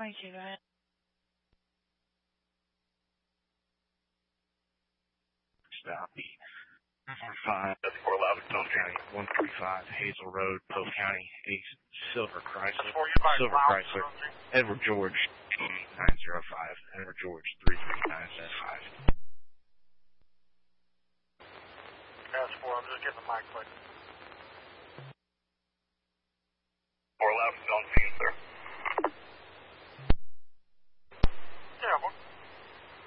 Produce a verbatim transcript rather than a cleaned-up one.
twenty-two, go ahead. Stop the five, four eleven, Polk County, one thirty-five, Hazel Road, Polk County, East, Silver Chrysler, Silver Chrysler, Edward George, nine zero five, Edward George, three three nine seven five. That's four, I'm just getting the mic click.